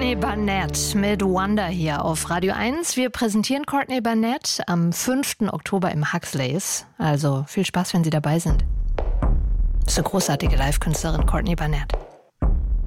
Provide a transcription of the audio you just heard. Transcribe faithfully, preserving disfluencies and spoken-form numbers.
Courtney Barnett mit Wonder hier auf Radio eins. Wir präsentieren Courtney Barnett am fünften Oktober im Huxleys. Also viel Spaß, wenn Sie dabei sind. Das ist eine großartige Live-Künstlerin, Courtney Barnett.